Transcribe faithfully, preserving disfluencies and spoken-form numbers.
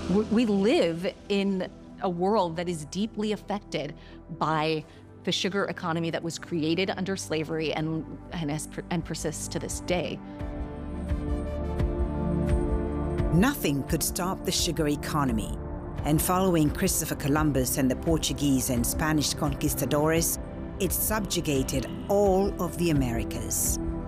W- We live in a world that is deeply affected by the sugar economy that was created under slavery and, and, has, and persists to this day. Nothing could stop the sugar economy. And following Christopher Columbus and the Portuguese and Spanish conquistadores, it subjugated all of the Americas.